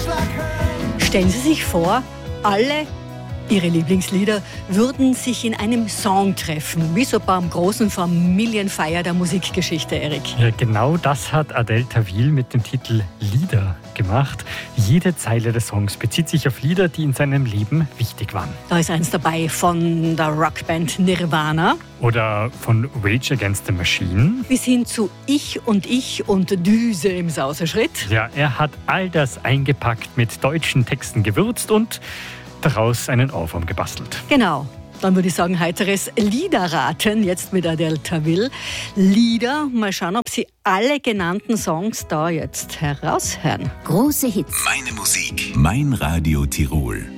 Stellen Sie sich vor, alle Ihre Lieblingslieder würden sich in einem Song treffen, wie so beim großen Familienfeier der Musikgeschichte, Erik. Ja, genau das hat Adel Tawil mit dem Titel Lieder gemacht. Jede Zeile des Songs bezieht sich auf Lieder, die in seinem Leben wichtig waren. Da ist eins dabei von der Rockband Nirvana. Oder von Rage Against the Machine. Bis hin zu Ich und Düse im Sauserschritt. Ja, er hat all das eingepackt, mit deutschen Texten gewürzt und daraus einen Ohrwurm gebastelt. Genau. Dann würde ich sagen, heiteres Liederraten, jetzt mit Adel Tawil. Lieder, mal schauen, ob Sie alle genannten Songs da jetzt heraushören. Große Hits. Meine Musik, mein Radio Tirol.